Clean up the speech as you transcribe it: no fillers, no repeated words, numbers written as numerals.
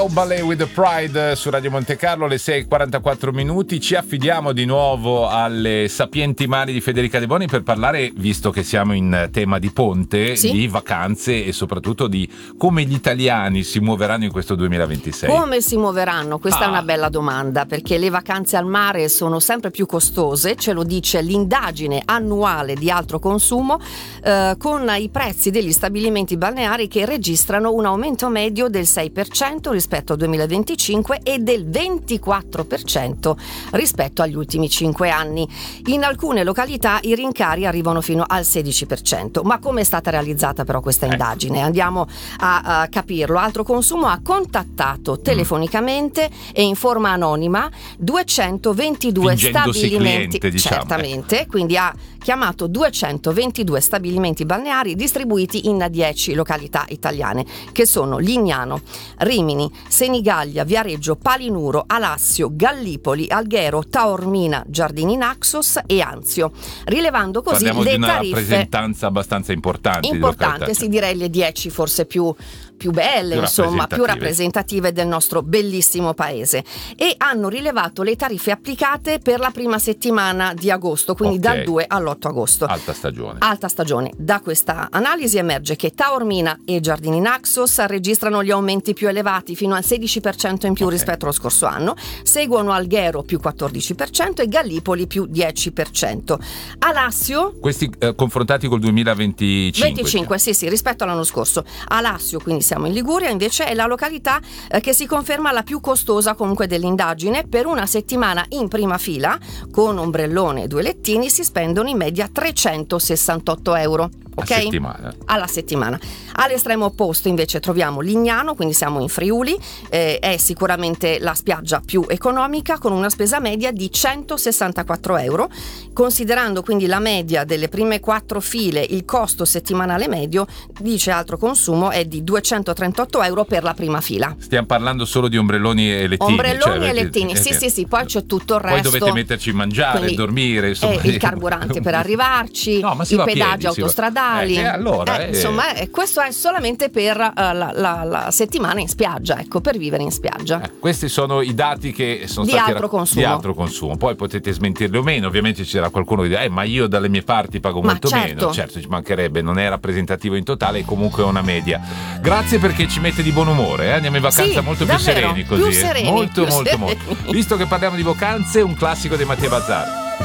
Ballet with the Pride su Radio Monte Carlo, alle 6:44 minuti. Ci affidiamo di nuovo alle sapienti mani di Federica De Boni per parlare, visto che siamo in tema di ponte, sì, di vacanze e soprattutto di come gli italiani si muoveranno in questo 2026. Come si muoveranno? Questa è una bella domanda, perché le vacanze al mare sono sempre più costose, ce lo dice l'indagine annuale di Altro Consumo, con i prezzi degli stabilimenti balneari che registrano un aumento medio del 6% rispetto al 2025 e del 24% rispetto agli ultimi 5 anni. In alcune località i rincari arrivano fino al 16%. Ma come è stata realizzata però questa indagine? Andiamo a capirlo. Altro Consumo ha contattato telefonicamente e in forma anonima 222 stabilimenti, cliente, diciamo. Certamente, quindi ha chiamato 222 stabilimenti balneari distribuiti in 10 località italiane, che sono Lignano, Rimini, Senigallia, Viareggio, Palinuro, Alassio, Gallipoli, Alghero, Taormina, Giardini Naxos e Anzio, rilevando così parliamo le di una tariffe. Rappresentanza abbastanza importante. Sì, direi le 10 forse più belle, insomma, più rappresentative del nostro bellissimo paese, e hanno rilevato le tariffe applicate per la prima settimana di agosto, quindi dal 2 all'8 agosto. Alta stagione. Da questa analisi emerge che Taormina e Giardini Naxos registrano gli aumenti più elevati, fino al 16% in più rispetto allo scorso anno. Seguono Alghero più 14% e Gallipoli più 10%. Alassio, questi confrontati col 2025. sì, rispetto all'anno scorso. Alassio, quindi siamo in Liguria, invece è la località che si conferma la più costosa comunque dell'indagine. Per una settimana in prima fila, con ombrellone e 2 lettini, si spendono in media 368 euro. Alla settimana. All'estremo opposto invece troviamo Lignano, quindi siamo in Friuli, è sicuramente la spiaggia più economica, con una spesa media di 164 euro. Considerando quindi la media delle prime 4 file, il costo settimanale medio, dice Altro Consumo, è di 238 euro per la prima fila. Stiamo parlando solo di ombrelloni e lettini. E lettini, sì, poi c'è tutto il resto. Poi dovete metterci a mangiare, quindi, dormire, insomma. Il carburante per arrivarci, i pedaggi autostradali. Insomma, questo è solamente per la settimana in spiaggia, per vivere in spiaggia. Questi sono i dati che sono di stati di altro consumo. Poi potete smentirli o meno, ovviamente c'era qualcuno che dice ma io dalle mie parti pago molto meno. Certo, ci mancherebbe, non è rappresentativo in totale, è comunque una media. Grazie, perché ci mette di buon umore, andiamo in vacanza molto davvero, più sereni così. Molto. Visto che parliamo di vacanze, un classico di Mattia Bazzar.